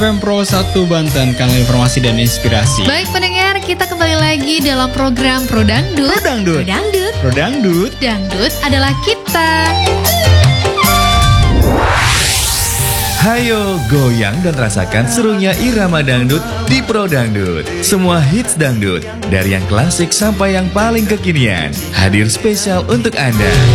Pempro 1 Banten, kanal informasi dan inspirasi. Baik pendengar, kita kembali lagi dalam program Pro Dangdut. Pro Dangdut. Dangdut. Pro Dangdut. Dangdut adalah kita. Hayo goyang dan rasakan serunya irama dangdut di Pro Dangdut. Semua hits dangdut, dari yang klasik sampai yang paling kekinian, hadir spesial untuk Anda.